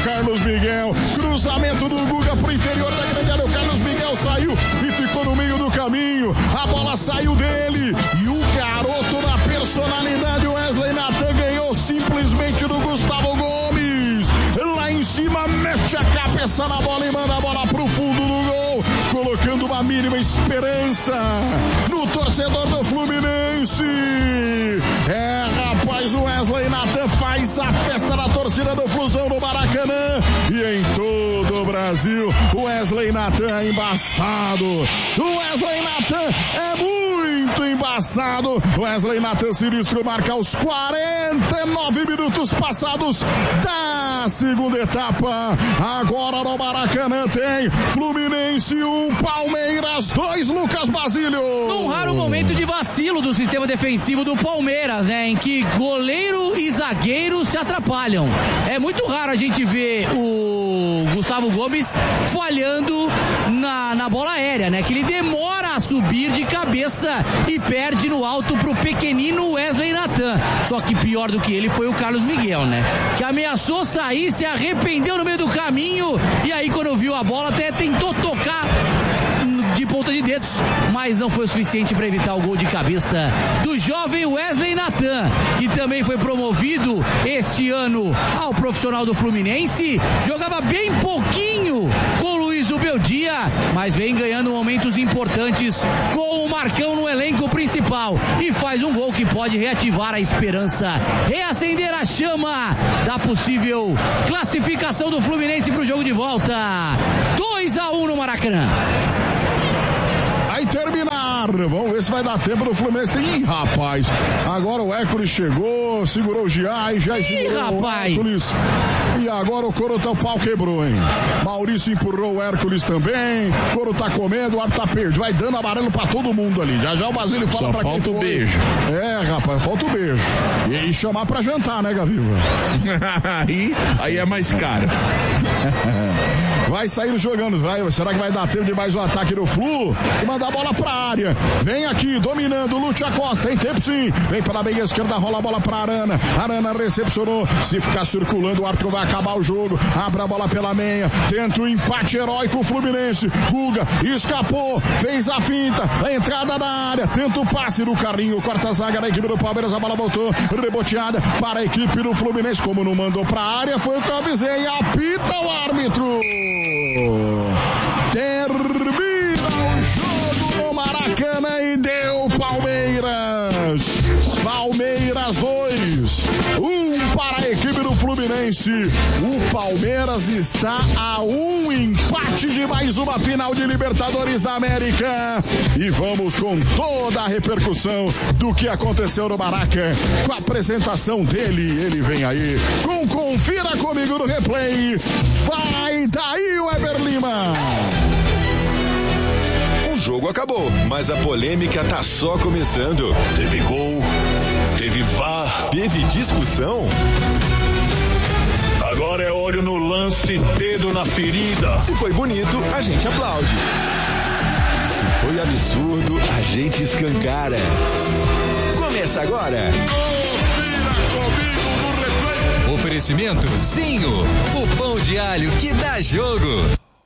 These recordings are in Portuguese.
Carlos Miguel. Cruzamento do Guga pro interior da grande área. O Carlos Miguel saiu e ficou no meio do caminho. A bola saiu dele. E o garoto na personalidade, Wesley Nathan, ganhou simplesmente do Gustavo Gomes. Lá em cima, mete a cabeça na bola e manda a bola pro fundo do gol, colocando uma mínima esperança no torcedor do Fluminense. Rapaz, o Wesley Nathan faz a festa da torcida do Flusão no Maracanã e em todo o Brasil. O Wesley Nathan é embaçado. O Wesley Nathan é muito embaçado. Wesley Nathan sinistro marca os 49 minutos passados da segunda etapa. Agora no Maracanã tem Fluminense 1, Palmeiras 2, Lucas Basílio. Num raro momento de vacilo do sistema defensivo do Palmeiras, né, em que goleiro e zagueiro se atrapalham. É muito raro a gente ver o Gustavo Gomes falhando na bola aérea, né, que ele demora a subir de cabeça e perde no alto pro pequenino Wesley Nathan. Só que pior do que ele foi o Carlos Miguel, né, que ameaçou sair, se arrependeu no meio do caminho e aí quando viu a bola até tentou tocar de ponta de dedos, mas não foi o suficiente para evitar o gol de cabeça do jovem Wesley Nathan, que também foi promovido este ano ao profissional do Fluminense. Jogava bem pouquinho com o Luiz Ubeldia, mas vem ganhando momentos importantes com o Marcão no elenco principal e faz um gol que pode reativar a esperança, reacender a chama da possível classificação do Fluminense para o jogo de volta. 2-1 no Maracanã. Vai terminar, vamos ver se vai dar tempo do Fluminense. Ih, rapaz, agora o Hércules chegou, segurou o Giai, já segurou o Hércules. E agora o Coro o pau quebrou, hein? Maurício empurrou o Hércules também, o Coro tá comendo, o ar tá perdido, vai dando amarelo pra todo mundo ali. Já o Basílio fala só pra quem falta o beijo. Rapaz, falta o beijo. E chamar pra jantar, né, Gaviva? aí é mais caro. Vai sair jogando, vai. Será que vai dar tempo de mais um ataque do Flu? E mandar a bola pra área. Vem aqui, dominando, Lúcio Acosta. Tem tempo sim. Vem pela meia esquerda, rola a bola pra Arana. Arana recepcionou. Se ficar circulando, o árbitro vai acabar o jogo. Abre a bola pela meia. Tenta o empate heróico o Fluminense. Guga escapou. Fez a finta. A entrada da área. Tenta o passe do Carlinho. Corta a zaga da equipe do Palmeiras. A bola voltou. Reboteada para a equipe do Fluminense. Como não mandou pra área, foi o que eu avisei. Apita o árbitro. Termina o jogo no Maracanã e deu Palmeiras. Palmeiras 2, 1 para a equipe do Fluminense. O Palmeiras está a um empate de mais uma final de Libertadores da América. E vamos com toda a repercussão do que aconteceu no Maracanã, com a apresentação dele. Ele vem aí com Confira Comigo no replay. Vai daí, Weber Lima. O jogo acabou, mas a polêmica tá só começando. Teve gol, teve VAR, teve discussão. Agora é olho no lance, dedo na ferida. Se foi bonito, a gente aplaude. Se foi absurdo, a gente escancara. Começa agora. Oferecimento Zinho, o pão de alho que dá jogo.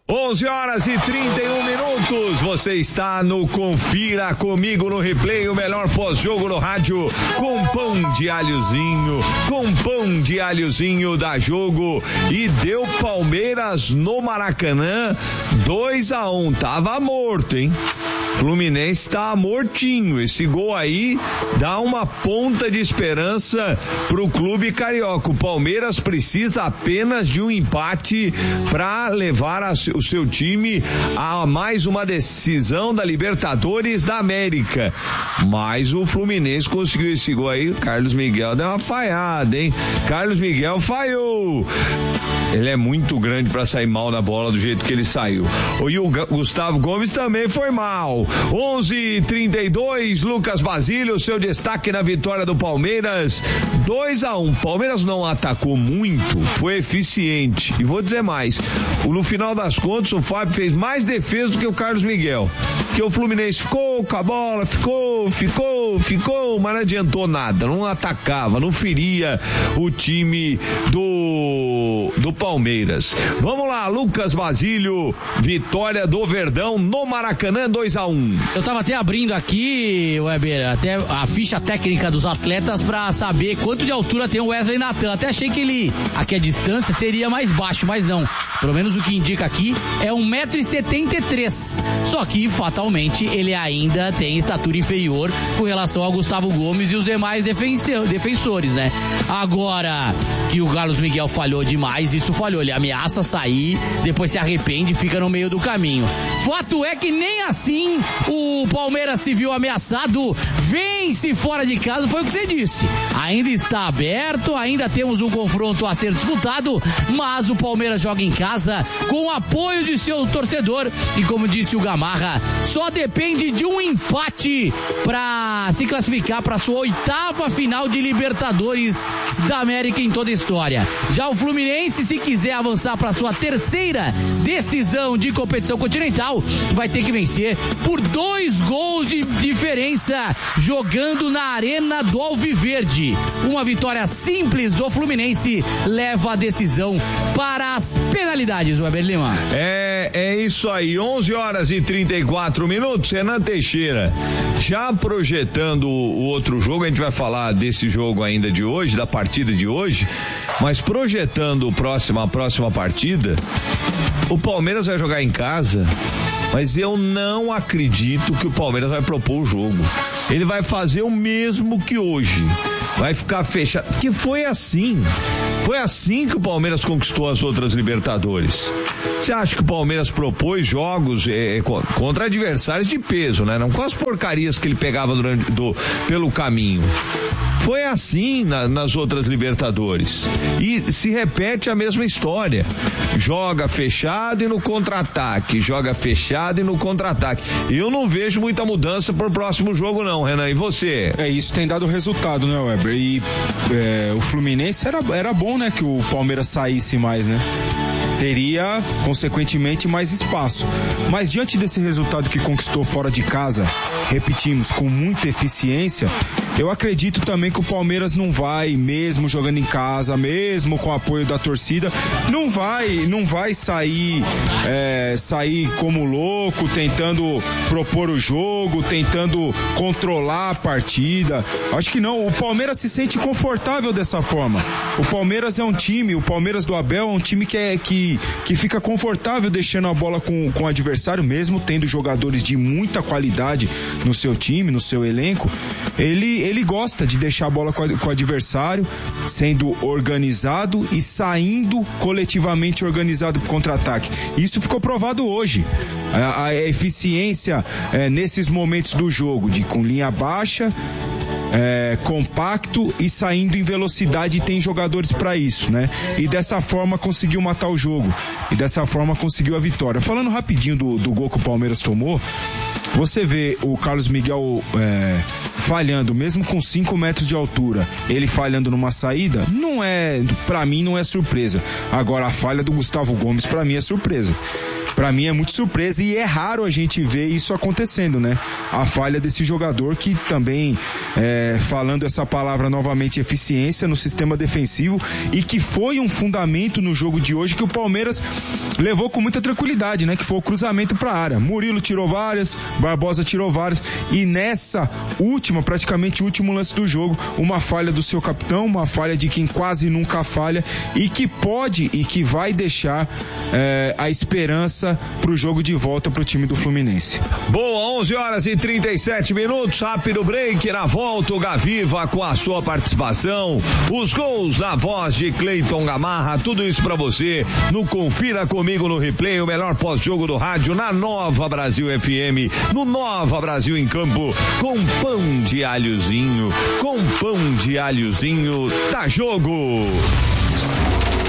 11h31. Você está no Confira Comigo no replay, o melhor pós-jogo no rádio, com pão de alhozinho, dá jogo. E deu Palmeiras no Maracanã 2-1. Tava morto, hein? Fluminense tá mortinho. Esse gol aí dá uma ponta de esperança pro clube carioca. O Palmeiras precisa apenas de um empate para levar o seu time a mais uma decisão da Libertadores da América. Mas o Fluminense conseguiu esse gol aí. O Carlos Miguel deu uma falhada, hein? Carlos Miguel falhou. Ele é muito grande para sair mal na bola do jeito que ele saiu. E o Gustavo Gomes também foi mal. 11h32, Lucas Basílio, seu destaque na vitória do Palmeiras 2-1. Palmeiras não atacou muito, foi eficiente. E vou dizer mais, no final das contas o Fábio fez mais defesa do que o Carlos Miguel. Porque o Fluminense ficou com a bola, ficou, mas não adiantou nada, não atacava, não feria o time do Palmeiras. Vamos lá, Lucas Basílio, vitória do Verdão no Maracanã, 2-1. Eu tava até abrindo aqui, Weber, até a ficha técnica dos atletas pra saber quanto de altura tem o Wesley Natan. Até achei que aqui a distância seria mais baixo, mas não. Pelo menos o que indica aqui é 1,73 m. Só que, fatalmente, ele ainda tem estatura inferior com relação ao Gustavo Gomes e os demais defensores, né? Agora que o Carlos Miguel falhou demais, isso falhou. Ele ameaça sair, depois se arrepende e fica no meio do caminho. Fato é que nem assim o Palmeiras se viu ameaçado, vence fora de casa, foi o que você disse. Ainda está aberto, ainda temos um confronto a ser disputado, mas o Palmeiras joga em casa com o apoio de seu torcedor e, como disse o Gamarra, só depende de um empate para se classificar para sua 8ª final de Libertadores da América em toda a história. Já o Fluminense, se quiser avançar para sua 3ª decisão de competição continental, vai ter que vencer por 2 gols de diferença jogando na Arena do Alviverde. Uma vitória simples do Fluminense leva a decisão para as penalidades, Weber Lima. É isso aí, 11h34. Renan Teixeira, já projetando o outro jogo, a gente vai falar desse jogo ainda de hoje, da partida de hoje, mas projetando a próxima partida, o Palmeiras vai jogar em casa, mas eu não acredito que o Palmeiras vai propor o jogo. Ele vai fazer o mesmo que hoje. Vai ficar fechado, porque foi assim que o Palmeiras conquistou as outras Libertadores. Você acha que o Palmeiras propôs jogos contra adversários de peso, né? Não com as porcarias que ele pegava pelo caminho. Foi assim nas outras Libertadores. E se repete a mesma história. Joga fechado e no contra-ataque. Eu não vejo muita mudança pro próximo jogo não, Renan. E você? Isso tem dado resultado, né, Weber? E o Fluminense era bom, né, que o Palmeiras saísse mais, né? Teria, consequentemente, mais espaço. Mas diante desse resultado que conquistou fora de casa, repetimos, com muita eficiência, eu acredito também que o Palmeiras não vai, mesmo jogando em casa, mesmo com o apoio da torcida, não vai sair como louco, tentando propor o jogo, tentando controlar a partida. Acho que não, o Palmeiras se sente confortável dessa forma. O Palmeiras é um time, o Palmeiras do Abel é um time que fica confortável deixando a bola com o adversário, mesmo tendo jogadores de muita qualidade no seu time, no seu elenco. Ele gosta de deixar a bola com o adversário, sendo organizado e saindo coletivamente organizado para o contra-ataque. Isso ficou provado hoje. A eficiência nesses momentos do jogo, com linha baixa, compacto e saindo em velocidade, e tem jogadores para isso, né? E dessa forma conseguiu matar o jogo, e dessa forma conseguiu a vitória. Falando rapidinho do gol que o Palmeiras tomou, você vê o Carlos Miguel falhando, mesmo com 5 metros de altura, ele falhando numa saída, pra mim não é surpresa. Agora a falha do Gustavo Gomes pra mim é surpresa. Pra mim é muito surpresa, e é raro a gente ver isso acontecendo, né? A falha desse jogador que também, falando essa palavra novamente, eficiência no sistema defensivo, e que foi um fundamento no jogo de hoje que o Palmeiras levou com muita tranquilidade, né? Que foi o cruzamento pra área. Murilo tirou várias, Barbosa tirou várias, e nessa praticamente último lance do jogo, uma falha do seu capitão, uma falha de quem quase nunca falha, e que pode e que vai deixar a esperança pro jogo de volta pro time do Fluminense. Boa, 11h37, rápido break. Na volta o Gaviva com a sua participação, os gols na voz de Cleiton Gamarra, tudo isso pra você no Confira Comigo no Replay, o melhor pós-jogo do rádio na Nova Brasil FM, no Nova Brasil em Campo, com pão de alhozinho, da Jogo.